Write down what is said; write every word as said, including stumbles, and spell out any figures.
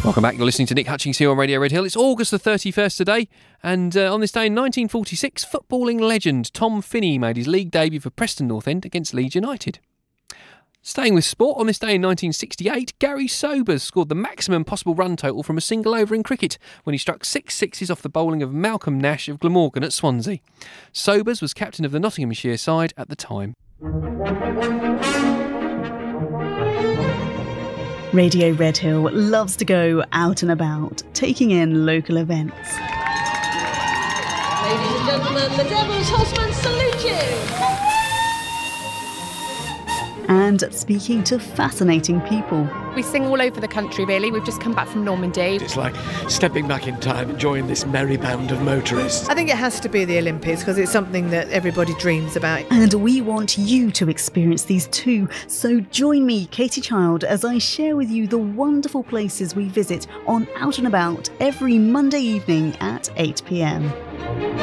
Welcome back. You're listening to Nick Hutchings here on Radio Red Hill. It's August the thirty-first today, and uh, on this day in nineteen forty-six, footballing legend Tom Finney made his league debut for Preston North End against Leeds United. Staying with sport, on this day in nineteen sixty-eight, Gary Sobers scored the maximum possible run total from a single over in cricket when he struck six sixes off the bowling of Malcolm Nash of Glamorgan at Swansea. Sobers was captain of the Nottinghamshire side at the time. Radio Red Hill loves to go out and about, taking in local events. Ladies and gentlemen, the Devil's Horsemen salute you! And speaking to fascinating people. We sing all over the country, really. We've just come back from Normandy. It's like stepping back in time and joining this merry band of motorists. I think it has to be the Olympics because it's something that everybody dreams about. And we want you to experience these too. So join me, Katie Child, as I share with you the wonderful places we visit on Out and About every Monday evening at eight p m.